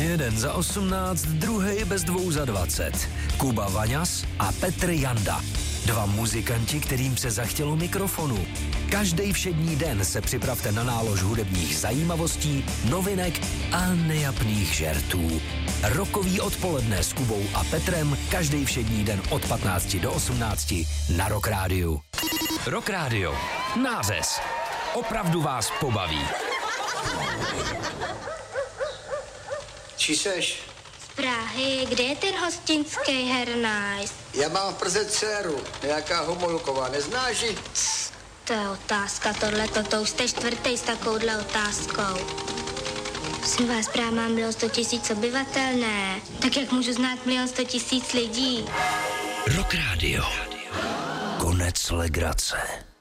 Jeden za 18, druhej bez 2 za 20. Kuba Vaňas a Petr Janda. 2 muzikanti, kterým se zachtělo mikrofonu. Každý všední den se připravte na nálož hudebních zajímavostí, novinek a nejapných žertů. Rokový odpoledne s Kubou a Petrem každý všední den od 15 do 18 na Rock Rádiu. Rock Rádio. Nářez. Opravdu vás pobaví. Čí seš? Z Prahy. Kde je ten hostinský hernajs? Já mám v Praze dceru, nějaká Homolková, neznáš ji? To je otázka, to už jste 4. s takovouhle otázkou. Prosím vás, právě mám 1 100 000 obyvatel, ne? Tak jak můžu znát 1 100 000 lidí? Rock Rádio. Konec legrace.